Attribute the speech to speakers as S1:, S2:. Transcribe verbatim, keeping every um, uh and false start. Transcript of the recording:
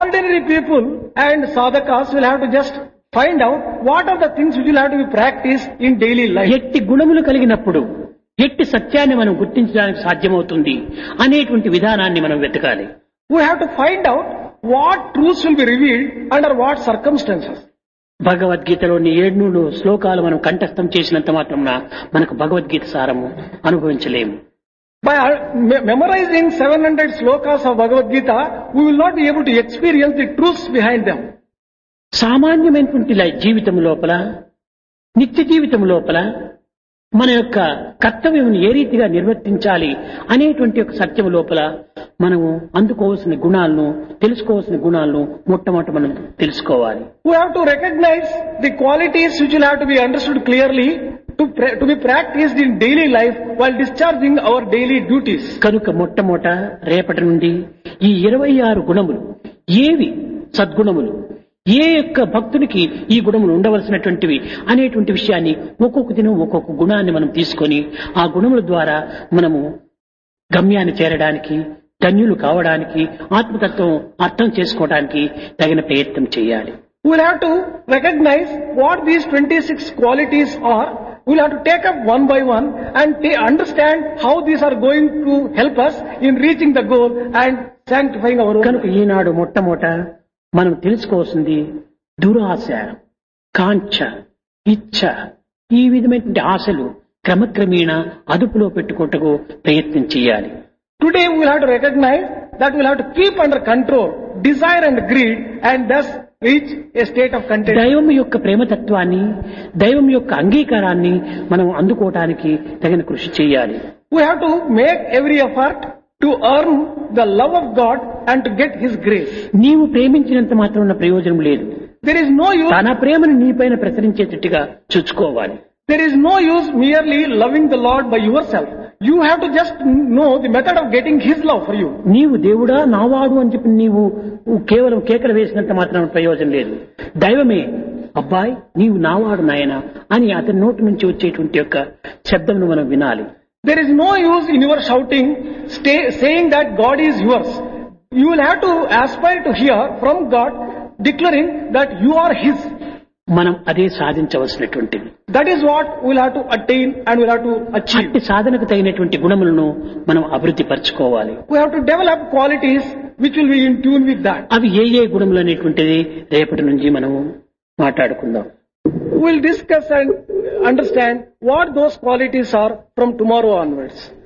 S1: ordinary people and sadhakas will have to just find out what are the things which will have to be practiced in daily life.
S2: ఎట్టి గుణములు కలిగినప్పుడు ఎట్టి సత్యాన్ని మనం గుర్తించడానికి సాధ్యమవుతుంది అనేటువంటి విధానాన్ని మనం వెతకాలి.
S1: We have to find out what truths will be revealed under what circumstances.
S2: భగవద్గీతలోని ఏడు శ్లోకాలు మనం కంఠస్థం చేసినంత మాత్రమున మనకు భగవద్గీత సారము అనుభవించలేము.
S1: By me- memorizing seven hundred slokas of Bhagavad Gita, we will not be able to experience the truths behind them.
S2: సామాన్యమైనటువంటి లై- జీవితం లోపల నిత్య జీవితం లోపల మన యొక్క కర్తవ్యం ఏ రీతిగా నిర్వర్తించాలి అనేటువంటి ఒక సత్యం లోపల మనము అందుకోవాల్సిన గుణాలను తెలుసుకోవాల్సిన గుణాలను మొట్టమొదట మనం తెలుసుకోవాలి.
S1: We have to recognize the qualities which will have to be understood clearly to, pra- to be practiced in daily life while discharging our daily duties.
S2: కనుక మొట్టమొదట రేపటి నుండి ఈ ఇరవై ఆరు గుణములు ఏవి సద్గుణములు, ఏ యొక్క భక్తునికి ఈ గుణములు ఉండవలసినటువంటివి అనేటువంటి విషయాన్ని ఒక్కొక్క దినం ఒక్కొక్క గుణాన్ని మనం తీసుకొని ఆ గుణముల ద్వారా మనము గమ్యాన్ని చేరడానికి, ధన్యులు కావడానికి, ఆత్మతత్వం అర్థం చేసుకోవడానికి తగిన ప్రయత్నం చేయాలి.
S1: We will have to recognize what these twenty-six qualities are. We will have to take up one by one and ta- understand how these are going to help us in reaching the goal and sanctifying our own
S2: కనుక
S1: life.
S2: ఈనాడు మొట్టమొదట మనం తెలుసుకోవాల్సింది దురాశ, కాంక్ష, ఇచ్ఛ, ఈ విధమైనటువంటి ఆశలు క్రమక్రమేణా అదుపులో పెట్టుకుంటూ ప్రయత్నం చేయాలి.
S1: Today we will have to recognize that we will have to keep under control desire and greed and thus reach a state of contentment.
S2: దైవం యొక్క ప్రేమతత్వాన్ని, దైవం యొక్క అంగీకారాన్ని మనం అందుకోవటానికి తగిన కృషి చేయాలి.
S1: We have to make every effort to earn the love of God and to get His grace.
S2: నీవు ప్రేమించినంత మాత్రం ఉన్న ప్రయోజనం లేదు.
S1: There is no use,
S2: తన ప్రేమను నీపైన ప్రసరించేటట్టుగా చూసుకోవాలి.
S1: there is no use merely loving the Lord by yourself. You have to just know the method of getting His love for you.
S2: నీవు దేవుడా నావాడు అని చెప్పి నీవు కేవలం కేకలు వేసినంత మాత్రం ప్రయోజనం లేదు. దైవమే అబ్బాయి నీవు నావాడు నాయన అని అతని నోటి నుంచి వచ్చేటువంటి యొక్క శబ్దమును మనం వినాలి.
S1: There is no use in your shouting, stay, saying that God is yours. You will have to aspire to hear from God declaring that you are His.
S2: మనం అదే సాధించవలసినటువంటిది.
S1: That is what we will have to attain and we will have to achieve.
S2: అట్టి సాధనకు తగినటువంటి గుణములను మనం అభివృద్ధి పరచుకోవాలి.
S1: We have to develop qualities which will be in tune with that.
S2: అవి ఏ ఏ గుణములు అనేటువంటిది రేపటి నుంచి మనము మాట్లాడుకుందాం.
S1: We will discuss and understand what those qualities are from tomorrow onwards.